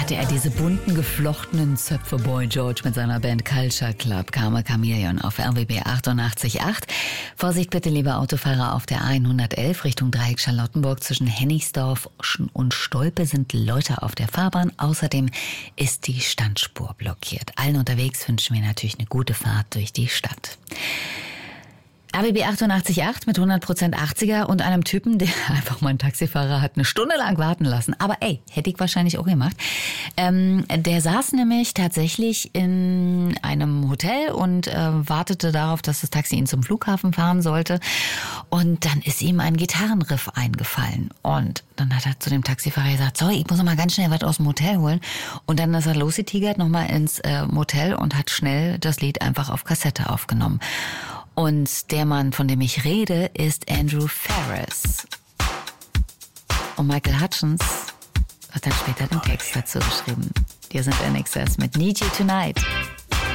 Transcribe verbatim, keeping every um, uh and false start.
hatte er diese bunten, geflochtenen Zöpfe Boy George mit seiner Band Culture Club, Karma Chameleon auf R W B achtundachtzig Komma acht. Vorsicht bitte, liebe Autofahrer, auf der A hundertelf Richtung Dreieck Charlottenburg zwischen Hennigsdorf und Stolpe sind Leute auf der Fahrbahn. Außerdem ist die Standspur blockiert. Allen unterwegs wünschen wir natürlich eine gute Fahrt durch die Stadt. R W B achtundachtzig Komma acht mit hundert Prozent achtziger und einem Typen, der einfach mal einen Taxifahrer hat eine Stunde lang warten lassen. Aber ey, hätte ich wahrscheinlich auch gemacht. Ähm, der saß nämlich tatsächlich in einem Hotel und äh, wartete darauf, dass das Taxi ihn zum Flughafen fahren sollte. Und dann ist ihm ein Gitarrenriff eingefallen. Und dann hat er zu dem Taxifahrer gesagt, sorry, ich muss noch mal ganz schnell was aus dem Hotel holen. Und dann ist er losgetigert noch mal ins äh, Motel und hat schnell das Lied einfach auf Kassette aufgenommen. Und der Mann, von dem ich rede, ist Andrew Ferris. Und Michael Hutchence hat dann später den Text dazu geschrieben. Wir sind N X S mit Need You Tonight.